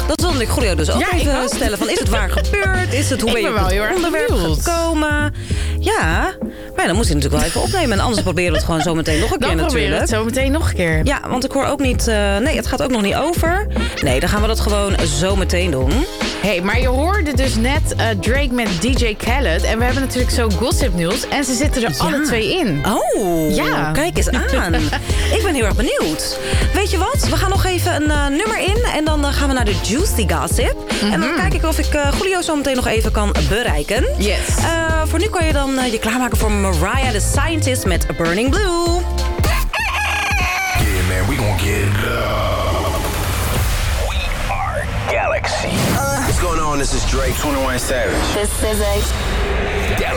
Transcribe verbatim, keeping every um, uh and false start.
Dat wilde ik Julio dus ook Ja, even ook. stellen. Van, is het waar gebeurd? Is het hoe Ik ben je ben op wel het heel erg onderwerp benieuwd. gekomen? Ja, maar ja, dan moest hij natuurlijk wel even opnemen. En anders proberen we het gewoon zo meteen nog een Dan keer proberen we natuurlijk. het zo meteen nog een keer. Ja, want ik hoor ook niet... Uh, nee, het gaat ook nog niet over. Nee, dan gaan we dat gewoon zo meteen doen. Hey, maar je hoorde dus net uh, Drake met D J Khaled. En we hebben natuurlijk zo gossip nieuws. En ze zitten er Ja. alle twee in. Oh, Ja. Kijk eens aan. Ik ben heel erg benieuwd. Weet je wat? We gaan nog even een uh, nummer in. En dan uh, gaan we naar de Juicy Gossip. Mm-hmm. En dan kijk ik of ik uh, Julio zo meteen nog even kan bereiken. Yes. Uh, voor nu kan je dan uh, je klaarmaken voor Mariah the Scientist met Burning Blue. Yeah, man, we gon' get it up. We are Galaxy. Uh, What's going on? This is Drake, twenty-one Savage. This is a